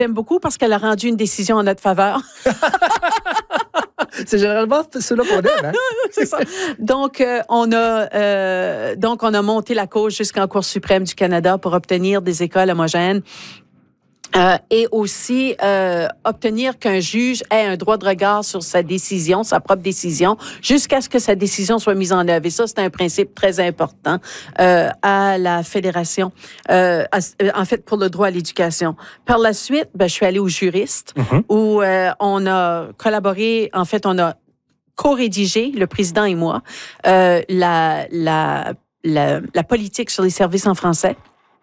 J'aime beaucoup parce qu'elle a rendu une décision en notre faveur. C'est généralement cela qu'on aime, hein? C'est ça. Donc, on a monté la cause jusqu'en Cour suprême du Canada pour obtenir des écoles homogènes. Et aussi obtenir qu'un juge ait un droit de regard sur sa décision, sa propre décision, jusqu'à ce que sa décision soit mise en œuvre. Et ça, c'est un principe très important à la Fédération, en fait, pour le droit à l'éducation. Par la suite, je suis allée au juriste, où on a collaboré, en fait, on a co-rédigé, le président et moi, la politique sur les services en français.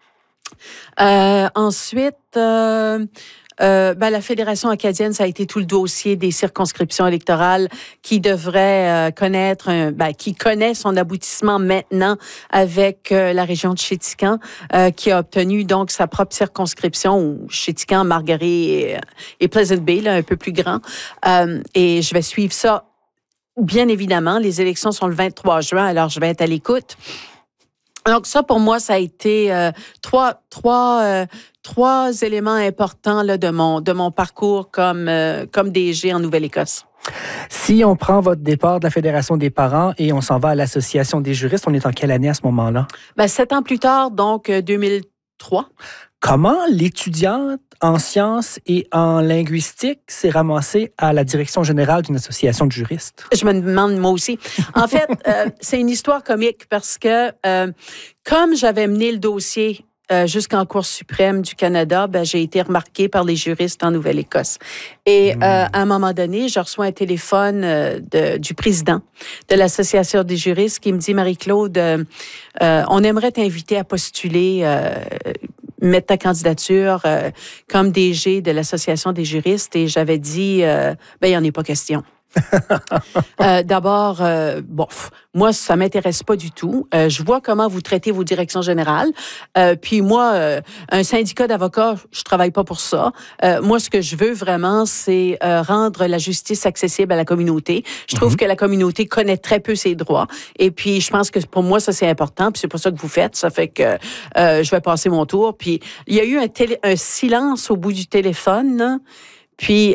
Ensuite, la Fédération acadienne, ça a été tout le dossier des circonscriptions électorales qui devrait qui connaît son aboutissement maintenant avec la région de Chéticamp, qui a obtenu donc sa propre circonscription, où Chéticamp, Margaret et Pleasant Bay, là, un peu plus grand. Et je vais suivre ça, bien évidemment. Les élections sont le 23 juin, alors je vais être à l'écoute. Donc ça, pour moi, ça a été trois éléments importants là, de mon parcours comme DG en Nouvelle-Écosse. Si on prend votre départ de la Fédération des parents et on s'en va à l'Association des juristes, on est en quelle année à ce moment-là? 7 ans plus tard, donc 2003. Comment l'étudiante en sciences et en linguistique s'est ramassée à la direction générale d'une association de juristes? Je me demande, moi aussi. En fait, c'est une histoire comique parce que comme j'avais mené le dossier jusqu'en Cour suprême du Canada, j'ai été remarquée par les juristes en Nouvelle-Écosse. Et à un moment donné, je reçois un téléphone du président de l'Association des juristes qui me dit « Marie-Claude, on aimerait t'inviter à postuler mettre ta candidature comme DG de l'Association des juristes. » Et j'avais dit, il n'y en est pas question. D'abord, moi, ça m'intéresse pas du tout. Je vois comment vous traitez vos directions générales. Puis moi, un syndicat d'avocats, je travaille pas pour ça. Moi, ce que je veux vraiment, c'est rendre la justice accessible à la communauté. Je trouve que la communauté connaît très peu ses droits. Et puis, je pense que pour moi, ça, c'est important. Puis c'est pas ça que vous faites. Ça fait que je vais passer mon tour. Puis il y a eu un silence au bout du téléphone, là. Puis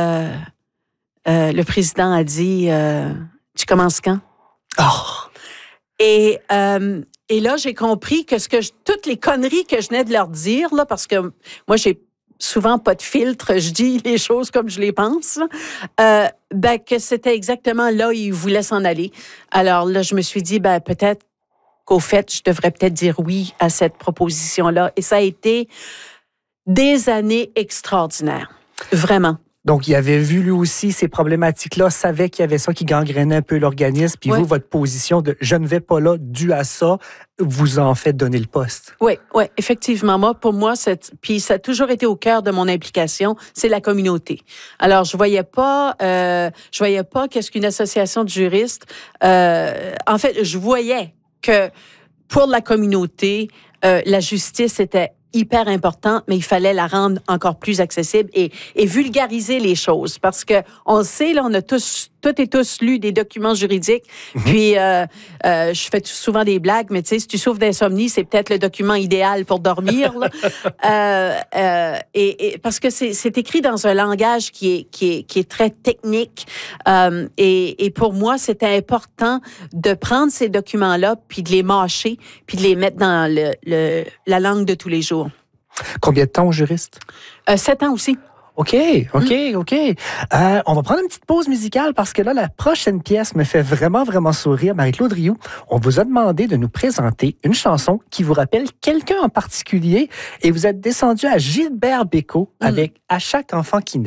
le président a dit tu commences quand? Oh! Et là, j'ai compris que toutes les conneries que je venais de leur dire, là, parce que moi, j'ai souvent pas de filtre, je dis les choses comme je les pense, que c'était exactement là où ils voulaient s'en aller. Alors là, je me suis dit, peut-être qu'au fait, je devrais peut-être dire oui à cette proposition-là. Et ça a été des années extraordinaires. Vraiment. Donc, il avait vu lui aussi ces problématiques-là, savait qu'il y avait ça qui gangrénait un peu l'organisme, puis vous, votre position de « je ne vais pas là dû à ça », vous en faites donner le poste. Oui, effectivement. Pour moi, puis ça a toujours été au cœur de mon implication, c'est la communauté. Alors, je voyais pas qu'est-ce qu'une association de juristes. En fait, je voyais que pour la communauté, la justice était hyper importante, mais il fallait la rendre encore plus accessible et vulgariser les choses. Parce que on le sait, là, on a toutes et tous lu des documents juridiques. Puis, je fais souvent des blagues, mais tu sais, si tu souffres d'insomnie, c'est peut-être le document idéal pour dormir, là. Et parce que c'est écrit dans un langage qui est très technique. Et pour moi, c'était important de prendre ces documents-là, puis de les mâcher, puis de les mettre dans la langue de tous les jours. Combien de temps au juriste? 7 ans aussi. OK. On va prendre une petite pause musicale parce que là, la prochaine pièce me fait vraiment, vraiment sourire. Marie-Claude Rioux, on vous a demandé de nous présenter une chanson qui vous rappelle quelqu'un en particulier et vous êtes descendu à Gilbert Bécaud avec « À chaque enfant qui naît ».